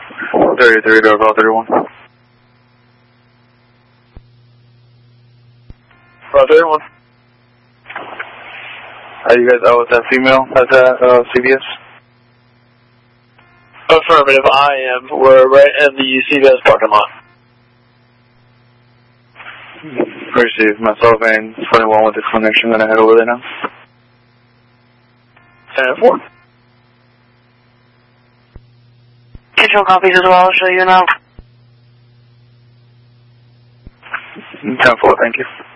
33 Doorbell 31. Bravo 31. Are you guys out with that female at CVS? Affirmative, I am. We're right in the CVS parking lot. Received. Myself and 21 with the clinician. Gonna head over there now. 10-4. Control copies as well, I'll show you now. 10-4, thank you.